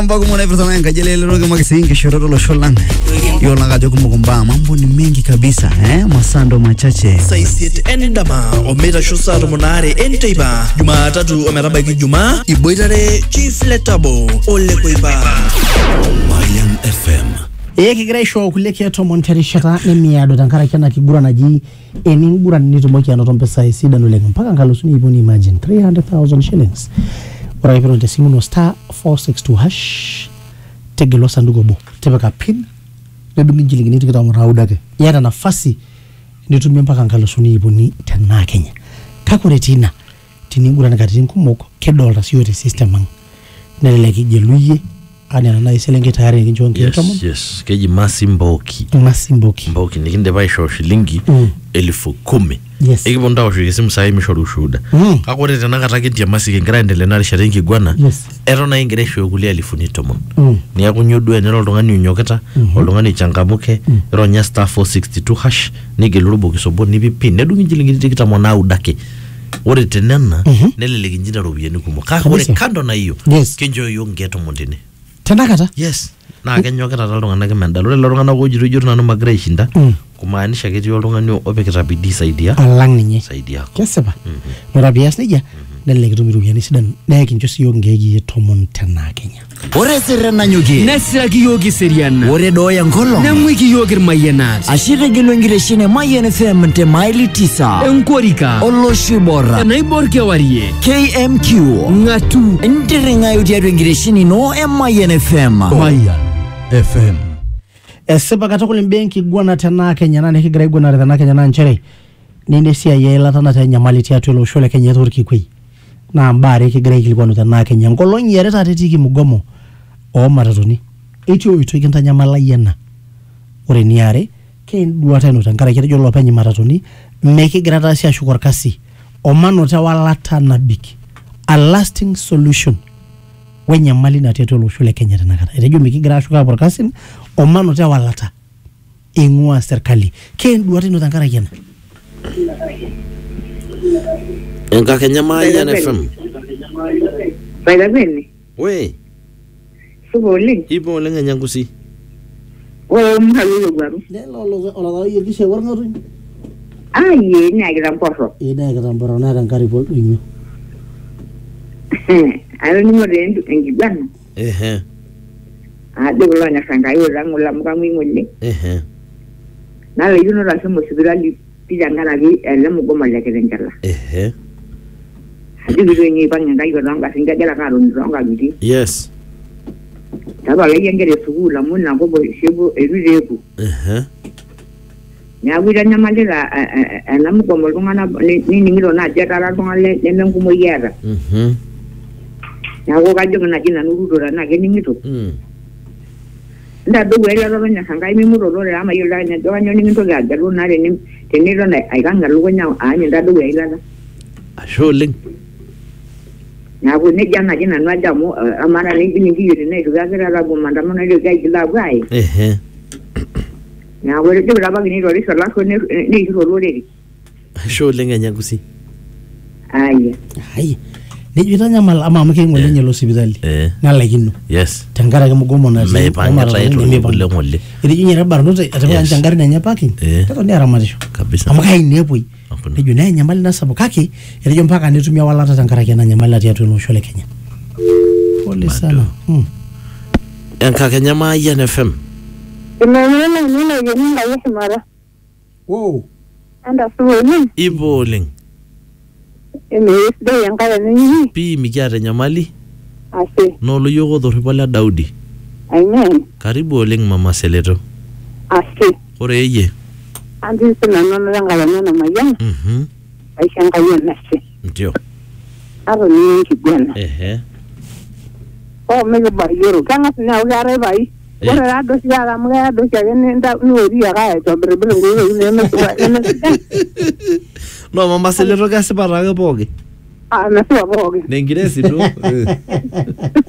Mpaka mwana persona nkajelele roge makisingi shororo lo sholang. Yola kajo kumukumba mambo ni mengi kabisa masando machache. Saisiet endama ometa shosaro monare enteiba. Jumatatu omerabaki Jumaa iboitare Chief Letabo Ole Koiba. Mayan FM. Kigira show kule kiato monteri shata nemiado tankara kiana kigura naji eningura nitumoki anoto mpesa isida nulenga mpaka ngalusuni ibuni imagine 300,000 shillings. Ora hivyo nte simu no star 462 hash tegelo sandugo bo tebeka pin nedungi njilingi nitu kita mraudake yada nafasi nitumia mpaka ngalusuni ibuni tena Kenya kakure tina tiningura nakati nkumoko kedolta siyote system ang neleleki jeluye ana na iselenge tayari nginjonge yotomo Yes, keji Masimboki Mboki nikinde baisho shilingi 10,000. Yes. Ikibonda ushikisimu sahi mishoru ushuda. Kakore tena kataki ya masi ngira endele nari sharingi guana. Yes. Erona ingeresho yukulia lifunitomo. Ni ya kunyudu enero olungani unyoketa, olungani changamuke, eronya star 462 hash, nigelurubo kisobo nibipi, nedungi njilingi tikita mwana udake. Ore tenena, nelele ginjina rubiye nikumo. Kakore kando na iyo, kenjo yongeto mondine. Tendakata? Yes. Na kenyoketa talungana kemenda. Lore lorungana kujiru nanu magre ishinda. Kumaanisha keti oltungani opekita bidii saidia. Alang ninye. Saidia. Keseba. Nora bias nija. Nelele kitumiru yani sidan. Naya kinchosi yongegi yetomon tena Kenya. Ore serena nyuki. Nesira kiyogi seriana. Ore doya ngolo. Nemwi kiyogi mayenat. Ashire gilo ngireshine Mayan FM nte maili 9. Enkorika. Oloshibora. Naibor kewarie. KMQ. Ngatu. Ndiringa yudiadu ngireshini no Mayan FM. Mayan FM. Seba katakuli mbenki guana tena Kenya na nekigira guana tena Kenya na nchere. Ninde siya yela tana tenya maliti atu ilo shole Kenya turki kui. Na ambari kigira ikilikuwa tena Kenya. Ngolonyi yere tatitiki mugomo. O maratoni. Etio itu ikintanya malayena. Ore niare. Ken duata ino tankara kira jolo penyi maratoni. Meki grata siya shukor kasi. Omano tawa lata nabiki. A lasting solution. Wenya mali na tieto lo shule Kenya tena kata. Etejo miki gira shuka porkasin. Omano tawa lata. Ingua serikali. Ken duata ino tankara kena. Enka Kenya Mayan FM. Baila bene. We. Suboling. Ipo lenga nyangusi. Mhalulo gwaru. Nelo lo yekishe warngatu. Aye, ni agira mposo. Ina kata mborona tankari pol inyo. Ayo ni morendu engibana. Ade ulanya sanga yo rangu la mkangu ngole. Nala yuno la somo sibirali pijangana gi ele mugoma leke denjala. Hadi bido ngi banya ngai ronga singa gela karo ronga gidi. Yes. Taba le yengere sugula munna go shebo erureku. Ya wira nyamalira ala mugoma lungana ni ngiro na jara ngale le ngumo yera. Ya go gajo na jina nurudora na geni ngito. Nda do wela ro nya sanga imi muroro le ama yola nya do anyo ngito ga galu na le ni teniro na aiganga lugo nya anya nda do wela na. Asholing. Na go ne jana jina no ajamu amara ni bingi yuri na do ga ra go manda mo na le ga gila gai. Na go le do la ba ni ro ri so la ko ni ro lo le. Asholing nyangusi. Aya. Ai. Nijitanya mal ama mke ngole nyelo sibidali. Na lakino. Yes. Tangara ke mugomo na me panga taito ni bulle ngole. Iri nyera barno te ataba tangara na nyapaki. Tato ni aramatisho. Kabisa. Amaka inepoi. Nijo na nyamali na sabu kake irijo mpaka nitumia wala tangara ke na nyamali ati atu no shole Kenya. Pole sana. Enka Kenya Mayan FM. Nina yeninga yesimara. Wow. Anda suwoni. Ipo ling. Day yang kaya ni. Pi mikiata nyamali. Ase. No lo yogo dhoripala Daudi. Amen. Karibu oling mama Seleto. Ase. Ore eye. Andi sina nono ngala nono mayan. Aisha ngaya nasi. Ndio. Aro ni kigwana. Oh mega bayoro kanga sina ugare bai. Ora rado sia la mga do sia ni nda nuori ya kaya to brebele ngoro ni na. No mama Seleto kasi paraga poge. Na sua boge. Nengiresi tu.